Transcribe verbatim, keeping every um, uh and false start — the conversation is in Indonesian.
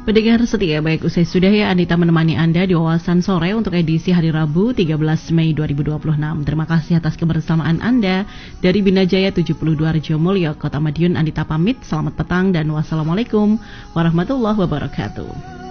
Pendengar setia, baik usai sudah ya Anita menemani Anda di Wawasan Sore untuk edisi hari Rabu tiga belas Mei dua ribu dua puluh enam. Terima kasih atas kebersamaan Anda. Dari Binajaya tujuh puluh dua Rejomulyo, Kota Madiun, Anita pamit. Selamat petang dan wassalamualaikum warahmatullahi wabarakatuh.